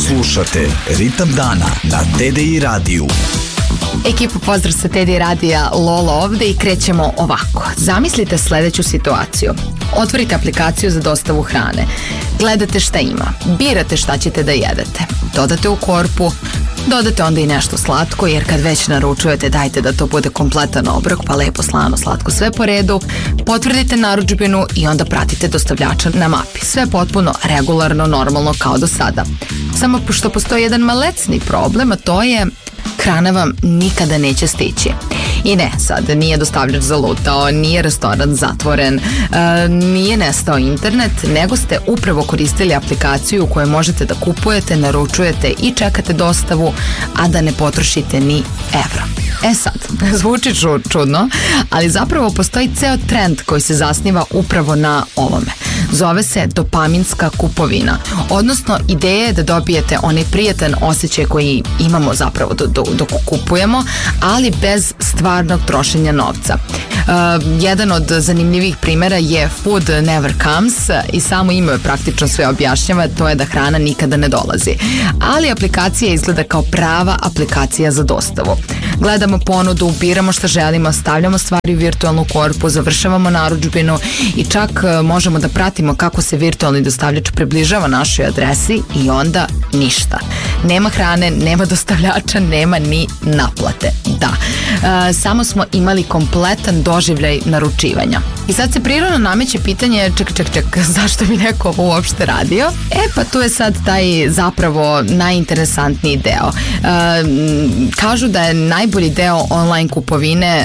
Slušate Ritam dana na TDI radiju. Ekipa, pozdrav sa TDI radija, Lola ovde i krećemo ovako. Zamislite sledeću situaciju. Otvorite aplikaciju za dostavu hrane. Gledate šta ima. Birate šta ćete da jedete. Dodate u korpu. Dodate onda i nešto slatko, jer kad već naručujete, dajte da to bude kompletan obrok, pa lepo slano, slatko, sve po redu. Potvrdite narudžbinu i onda pratite dostavljača na mapi. Sve potpuno regularno, normalno kao do sada. Samo što postoji jedan malecni problem, a to je hrana vam nikada neće stići. I ne, sad nije dostavljač zalutao, nije restoran zatvoren, nije nestao internet, nego ste upravo koristili aplikaciju u kojoj možete da kupujete, naručujete i čekate dostavu, a da ne potrošite ni evro. E sad, zvuči čudno, ali zapravo postoji ceo trend koji se zasniva upravo na ovome. Zove se dopaminska kupovina, odnosno ideja je da dobijete onaj prijatan osjećaj koji imamo zapravo dok kupujemo, ali bez stvarnog trošenja novca. Jedan od zanimljivih primera je Food Never Comes i samo ime praktično sve objašnjava, to je da hrana nikada ne dolazi. Ali aplikacija izgleda kao prava aplikacija za dostavu. Gledamo ponudu, biramo šta želimo, stavljamo stvari u virtualnu korpu, završavamo narudžbinu i čak možemo da pratimo kako se virtualni dostavljač približava našoj adresi i onda ništa. Nema hrane, nema dostavljača, nema ni naplate. Da, samo smo imali kompletan doživljaj naručivanja. I sad se prirodno nameće pitanje, ček, zašto bi neko ovo uopšte radio? Pa tu je sad taj zapravo najinteresantniji deo. Kažu da je najbolji deo online kupovine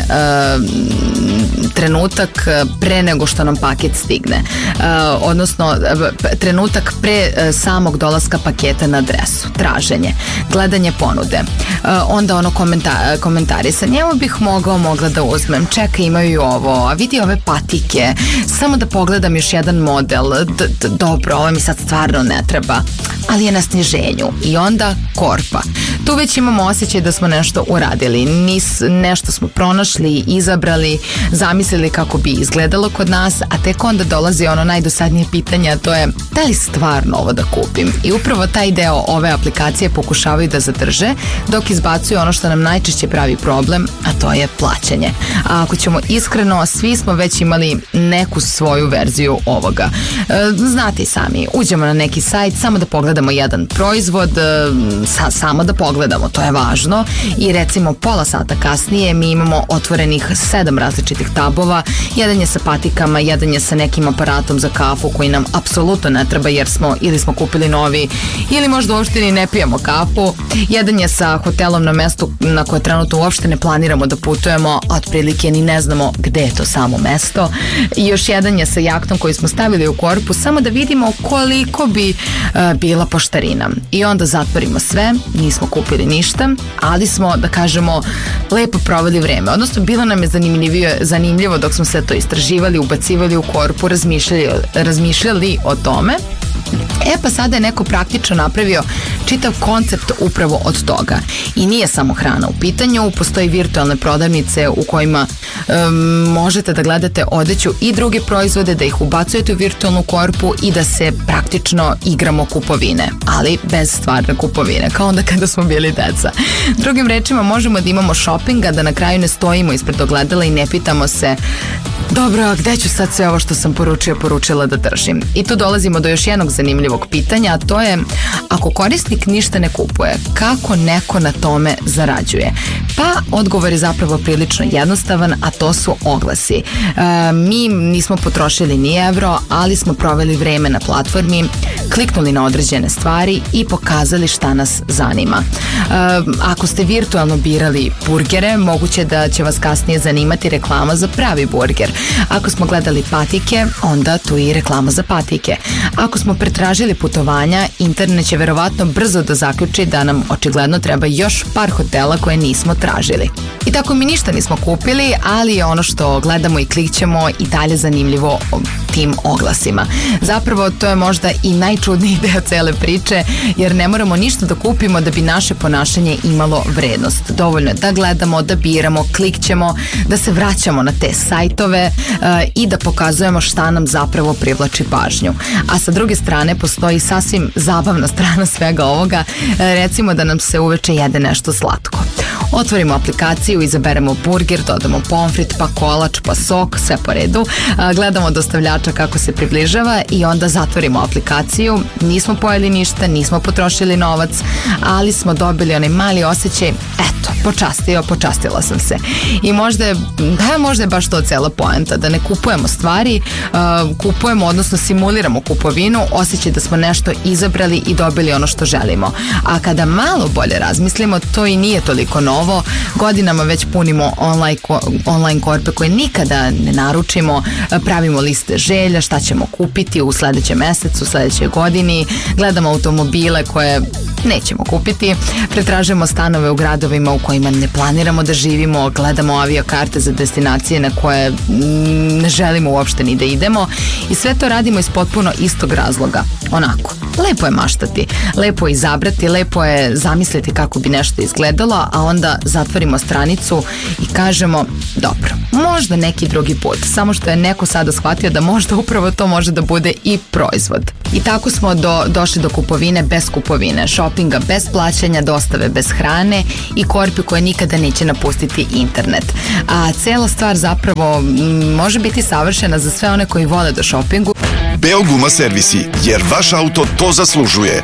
trenutak pre nego što nam paket stigne. Odnosno, trenutak pre samog dolaska paketa na adresu. Traženje, gledanje ponude. Onda ono komentarisanje. Evo bih mogla da uzmem. Čekaj, imaju ovo. A vidi ove patike. Samo da pogledam još jedan model. Dobro, ovo mi sad stvarno ne treba. Ali je na sniženju. I onda korpa. Tu već imamo osjećaj da smo nešto uradili. Nešto smo pronašli, izabrali, zamislili kako bi izgledalo kod nas, a tek onda dolazi ono najdosadnije pitanje, a to je da li stvarno ovo da kupim? I upravo taj deo ove aplikacije pokušavaju da zadrže, dok izbacuju ono što nam najčešće pravi problem, a to je plaćanje. A ako ćemo iskreno, svi smo već imali neku svoju verziju ovoga. Znate i sami, uđemo na neki sajt, samo da pogledamo jedan proizvod, samo da pogledamo, to je važno, i recimo pola sata kasnije mi imamo otvorenih 7 različitih tabova, jedan je sa patikama, jedan je sa nekim aparatom za kafu koji nam apsolutno ne treba jer smo kupili novi ili možda uopšte ni ne pijemo kafu, jedan je sa hotelom na mestu na koje trenutno uopšte ne planiramo da putujemo, a otprilike ni ne znamo gde je to samo mesto, i još jedan je sa jahtom koji smo stavili u korpu samo da vidimo koliko bi bila poštarina. I onda zatvorimo sve, nismo kupili ništa, ali smo, da kažemo, lepo proveli vreme. Odnosno, bilo nam je zanimljivo dok smo sve to istraživali, ubacivali u korpu, razmišljali o tome. Pa sada je neko praktično napravio čitav koncept upravo od toga. I nije samo hrana u pitanju, postoji virtualne prodavnice u kojima možete da gledate odeću i druge proizvode, da ih ubacujete u virtualnu korpu i da se praktično igramo kupovine, ali bez stvarne kupovine, kao onda kada smo bili deca. Drugim rečima, možemo da imamo shoppinga, da na kraju ne stojimo ispred ogledala i ne pitamo se, dobro, a gde ću sad sve ovo što sam poručila da držim? I tu dolazimo do još jednog zanimljivog pitanja, a to je, ako korisnik ništa ne kupuje, kako neko na tome zarađuje? Pa, odgovor je zapravo prilično jednostavan, a to su oglasi. Mi nismo potrošili ni evro, ali smo proveli vreme na platformi, kliknuli na određene stvari i pokazali šta nas zanima. Ako ste virtualno birali burgere, moguće da će vas kasnije zanimati reklama za pravi burger. Ako smo gledali patike, onda tu i reklama za patike. Ako smo pretražili putovanja, internet će verovatno brzo da zaključi da nam očigledno treba još par hotela koje nismo tražili. I tako mi ništa nismo kupili, ali ono što gledamo i klikćemo i dalje zanimljivo tim oglasima. Zapravo to je možda i najčudniji deo cele priče, jer ne moramo ništa da kupimo da bi naše ponašanje imalo vrednost. Dovoljno je da gledamo, da biramo, klikćemo, da se vraćamo na te sajtove i da pokazujemo šta nam zapravo privlači pažnju. A sa druge strane postoji sasvim zabavna strana svega ovoga, recimo da nam se uveče jede nešto slatko. Otvorimo aplikaciju, izaberemo burger, dodamo pomfrit, pa kolač, pa sok, sve po redu. Gledamo dostavljača kako se približava i onda zatvorimo aplikaciju. Nismo pojeli ništa, nismo potrošili novac, ali smo dobili onaj mali osjećaj, eto, počastila sam se. I možda je baš to cela poenta, da ne kupujemo stvari, kupujemo, odnosno simuliramo kupovinu, osjećaj da smo nešto izabrali i dobili ono što želimo. A kada malo bolje razmislimo, to i nije toliko novo. Godinama već punimo online korpe koje nikada ne naručimo, pravimo liste želja, šta ćemo kupiti u sledećem mesecu, u sledećoj godini, gledamo automobile koje nećemo kupiti, pretražujemo stanove u gradovima u kojima ne planiramo da živimo, gledamo aviokarte za destinacije na koje ne želimo uopšte ni da idemo i sve to radimo iz potpuno istog razloga. Onako, lepo je maštati, lepo je izabrati, lepo je zamisliti kako bi nešto izgledalo, a onda zatvorimo stranicu i kažemo, dobro, možda neki drugi put, samo što je neko sada shvatio da možda upravo to može da bude i proizvod. I tako smo došli do kupovine bez kupovine, šopinga bez plaćanja, dostave bez hrane i korpi koje nikada neće napustiti internet. A cela stvar zapravo može biti savršena za sve one koji vole da šopingu. Beoguma servisi, jer vaš auto to zaslužuje.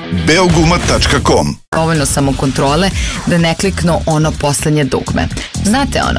Beoguma.com. Dovoljno samokontrole da ne kliknu ono poslednje dugme. Znate ono,